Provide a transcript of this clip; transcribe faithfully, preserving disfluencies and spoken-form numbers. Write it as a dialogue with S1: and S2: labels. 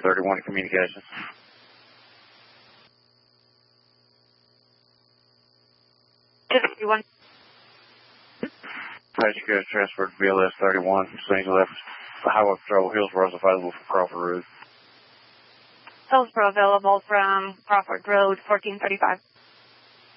S1: thirty-one in communication.
S2: thirty-one.
S1: Patient goes transferred to B L S thirty-one. Scene left. The Highway Patrol. Hillsborough is available from Crawford Road.
S2: Hillsborough available from Crawford Road, fourteen thirty-five.